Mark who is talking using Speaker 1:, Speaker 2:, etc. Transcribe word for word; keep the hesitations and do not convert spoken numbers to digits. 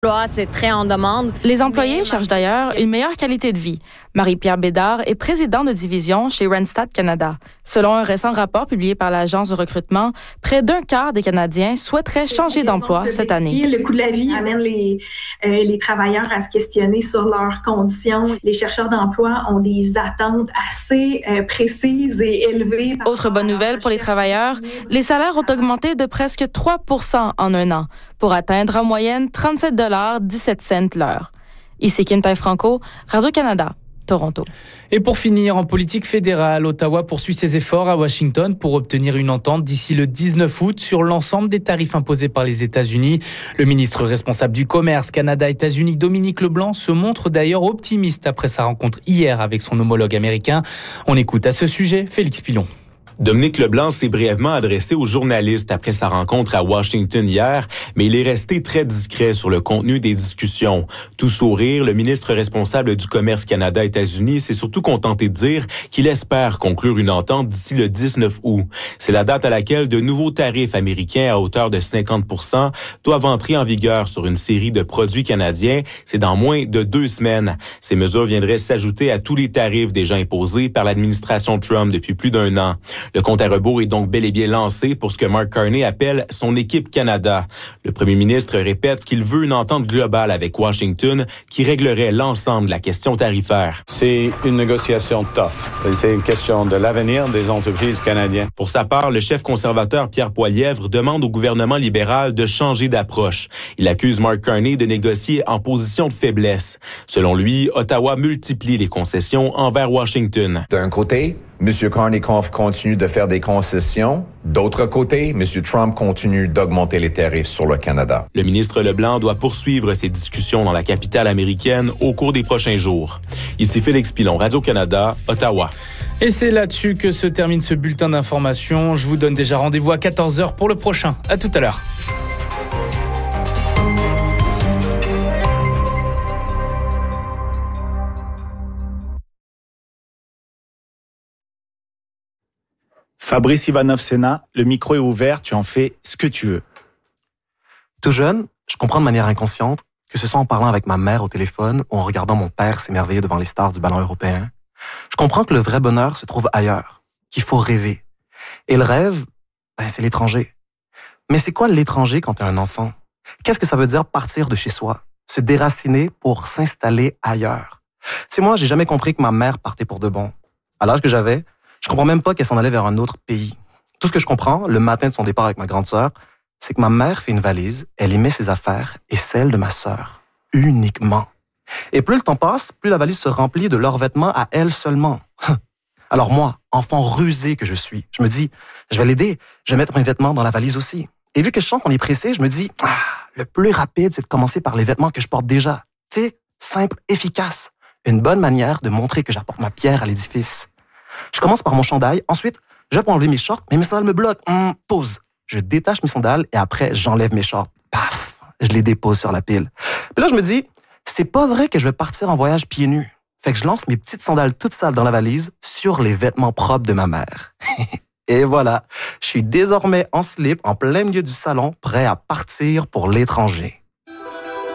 Speaker 1: C'est très en demande.
Speaker 2: Les employés cherchent d'ailleurs une meilleure qualité de vie. Marie-Pierre Bédard est présidente de division chez Randstad Canada. Selon un récent rapport publié par l'agence de recrutement, près d'un quart des Canadiens souhaiteraient changer d'emploi cette année.
Speaker 3: Le coût de la vie amène les, euh, les travailleurs à se questionner sur leurs conditions. Les chercheurs d'emploi ont des attentes assez euh, précises et élevées.
Speaker 2: Autre bonne nouvelle pour les travailleurs, les salaires ont augmenté de presque trois pour cent en un an, pour atteindre en moyenne trente-sept dollars dix-sept cents l'heure. Ici Kim Taille-Franco, Radio-Canada. Toronto.
Speaker 4: Et pour finir, en politique fédérale, Ottawa poursuit ses efforts à Washington pour obtenir une entente d'ici le dix-neuf août sur l'ensemble des tarifs imposés par les États-Unis. Le ministre responsable du commerce Canada-États-Unis, Dominique Leblanc, se montre d'ailleurs optimiste après sa rencontre hier avec son homologue américain. On écoute à ce sujet Félix Pilon.
Speaker 5: Dominique Leblanc s'est brièvement adressé aux journalistes après sa rencontre à Washington hier, mais il est resté très discret sur le contenu des discussions. Tout sourire, le ministre responsable du commerce Canada-États-Unis s'est surtout contenté de dire qu'il espère conclure une entente d'ici le dix-neuf août. C'est la date à laquelle de nouveaux tarifs américains à hauteur de cinquante pour cent doivent entrer en vigueur sur une série de produits canadiens. C'est dans moins de deux semaines. Ces mesures viendraient s'ajouter à tous les tarifs déjà imposés par l'administration Trump depuis plus d'un an. Le compte à rebours est donc bel et bien lancé pour ce que Mark Carney appelle son équipe Canada. Le premier ministre répète qu'il veut une entente globale avec Washington qui réglerait l'ensemble de la question tarifaire.
Speaker 6: C'est une négociation tough. C'est une question de l'avenir des entreprises canadiennes.
Speaker 5: Pour sa part, le chef conservateur Pierre Poilievre demande au gouvernement libéral de changer d'approche. Il accuse Mark Carney de négocier en position de faiblesse. Selon lui, Ottawa multiplie les concessions envers Washington.
Speaker 7: D'un côté, M. Carney continue de faire des concessions. D'autre côté, M. Trump continue d'augmenter les tarifs sur le Canada.
Speaker 5: Le ministre Leblanc doit poursuivre ses discussions dans la capitale américaine au cours des prochains jours. Ici Félix Pilon, Radio-Canada, Ottawa.
Speaker 4: Et c'est là-dessus que se termine ce bulletin d'information. Je vous donne déjà rendez-vous à quatorze heures pour le prochain. À tout à l'heure.
Speaker 8: Fabrice Ivanov-Sénat, le micro est ouvert, tu en fais ce que tu veux.
Speaker 9: Tout jeune, je comprends de manière inconsciente, que ce soit en parlant avec ma mère au téléphone ou en regardant mon père s'émerveiller devant les stars du ballon européen, je comprends que le vrai bonheur se trouve ailleurs, qu'il faut rêver. Et le rêve, ben, c'est l'étranger. Mais c'est quoi l'étranger quand t'es un enfant? Qu'est-ce que ça veut dire partir de chez soi? Se déraciner pour s'installer ailleurs. Tu sais, moi, j'ai jamais compris que ma mère partait pour de bon. À l'âge que j'avais, je comprends même pas qu'elle s'en allait vers un autre pays. Tout ce que je comprends, le matin de son départ avec ma grande sœur, c'est que ma mère fait une valise, elle y met ses affaires et celles de ma sœur. Uniquement. Et plus le temps passe, plus la valise se remplit de leurs vêtements à elle seulement. Alors moi, enfant rusé que je suis, je me dis, je vais l'aider, je vais mettre mes vêtements dans la valise aussi. Et vu que je sens qu'on est pressé, je me dis, ah, le plus rapide, c'est de commencer par les vêtements que je porte déjà. Tu sais, simple, efficace. Une bonne manière de montrer que j'apporte ma pierre à l'édifice. Je commence par mon chandail, ensuite, je vais pour enlever mes shorts, mais mes sandales me bloquent. Hum, pause. Je détache mes sandales et après, j'enlève mes shorts. Paf! Je les dépose sur la pile. Puis là, je me dis, c'est pas vrai que je vais partir en voyage pieds nus. Fait que je lance mes petites sandales toutes sales dans la valise sur les vêtements propres de ma mère. Et voilà, je suis désormais en slip, en plein milieu du salon, prêt à partir pour l'étranger.